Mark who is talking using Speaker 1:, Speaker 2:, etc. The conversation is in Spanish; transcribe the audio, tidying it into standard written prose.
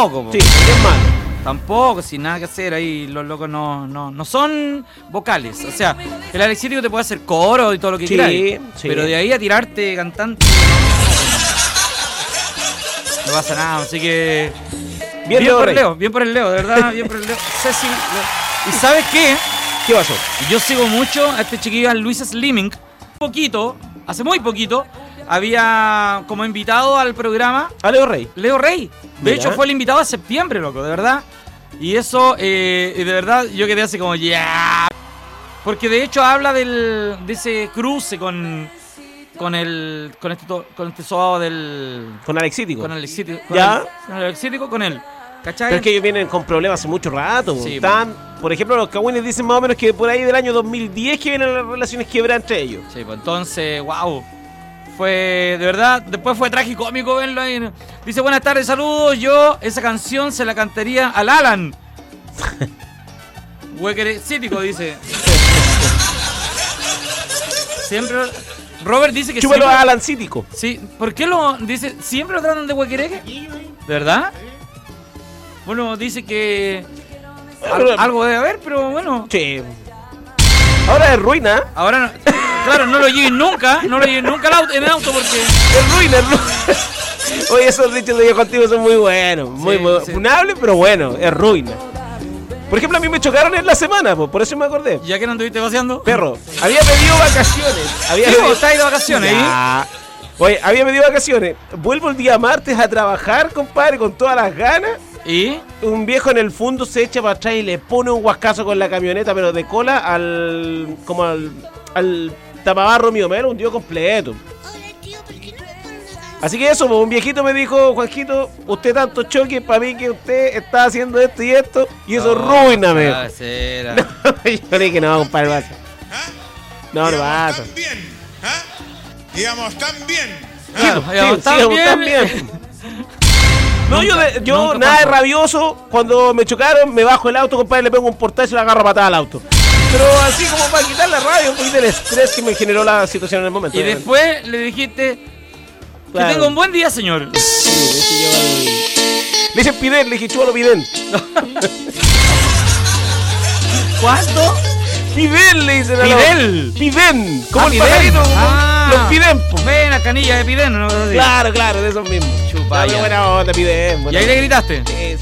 Speaker 1: Tampoco,
Speaker 2: Sí, es malo.
Speaker 1: Tampoco, sin nada que hacer ahí, los locos no son vocales. O sea, el Alexítico te puede hacer coro y todo lo que quieras.
Speaker 2: Sí.
Speaker 1: Pero de ahí a tirarte cantante no pasa nada, así que bien por
Speaker 2: Rey.
Speaker 1: Leo, bien por el Leo, de verdad, bien por el Leo. Ceci, ¿y sabes qué?
Speaker 2: ¿Qué pasó?
Speaker 1: Yo sigo mucho a este chiquillo, a Luis Slimming. Hace muy poquito, había como invitado al programa
Speaker 2: A Leo Rey.
Speaker 1: Leo Rey. De
Speaker 2: Mira.
Speaker 1: hecho, fue el invitado de septiembre, loco, de verdad. Y eso, de verdad, yo quedé así como, ya. Porque de hecho habla de ese cruce con este sobado del...
Speaker 2: Con Alexítico.
Speaker 1: Con el Alexítico.
Speaker 2: Ya.
Speaker 1: Con el Alexítico, con él. ¿Cachai?
Speaker 2: Pero es que ellos vienen con problemas hace mucho rato.
Speaker 1: Sí,
Speaker 2: Están, por ejemplo, los cagüines dicen más o menos que por ahí del año 2010 que vienen las relaciones quebradas entre ellos.
Speaker 1: Sí, pues entonces, wow. Fue, de verdad, después fue tragicómico verlo ahí. Dice, buenas tardes, saludos. Yo esa canción se la cantaría al Alan. Huequerecítico, dice. Siempre... Robert dice que
Speaker 2: Chúpalo
Speaker 1: siempre...
Speaker 2: a Alan Cítico.
Speaker 1: Sí, ¿por qué lo dice? ¿Siempre lo tratan de huequereque? ¿De verdad? Bueno, dice que algo debe haber, pero bueno.
Speaker 2: Sí. Ahora es ruina.
Speaker 1: Ahora, claro, no lo lleven nunca en el auto porque...
Speaker 2: Es ruina, es ruina. Oye, esos dichos de yo contigo son muy buenos. Muy
Speaker 1: sí.
Speaker 2: funables, pero bueno, es ruina. Por ejemplo, a mí me chocaron en la semana, por eso me acordé.
Speaker 1: ¿Ya que no anduviste vaciando?
Speaker 2: Perro, había pedido vacaciones.
Speaker 1: ¿Estás de vacaciones?
Speaker 2: Ya. Oye, había pedido vacaciones. Vuelvo el día martes a trabajar, compadre, con todas las ganas.
Speaker 1: ¿Y?
Speaker 2: Un viejo en el fondo se echa para atrás y le pone un guascazo con la camioneta, pero de cola al tapabarro mío, me lo hundió completo. Así que eso, un viejito me dijo, Juanjito, usted tanto choque para mí que usted está haciendo esto y esto, y eso ruíname. Yo le dije, no, compadre, pasa. No pasa.
Speaker 3: Íbamos tan bien.
Speaker 2: Sigamos tan bien. No, yo nada de rabioso. Cuando me chocaron, me bajo el auto, compadre, le pego un portazo y le agarro patada al auto. Pero así como para quitar la rabia, un poquito del estrés que me generó la situación en el momento.
Speaker 1: Y después le dijiste,
Speaker 2: claro,
Speaker 1: que tenga un buen día, señor.
Speaker 2: Le dije Piden, le dije chulo Piden.
Speaker 1: ¿Cuánto?
Speaker 2: Piden, le dicen a
Speaker 1: Pidel.
Speaker 2: Piden, como el
Speaker 1: Pidel.
Speaker 2: pajarito,
Speaker 1: Ah.
Speaker 2: los Piden.
Speaker 1: Ven a canilla de Piden, ¿no?
Speaker 2: Claro, de esos mismos.
Speaker 1: Chupaya.
Speaker 2: Dame buena onda, Piden.
Speaker 1: ¿Y ahí le gritaste?
Speaker 2: Sí,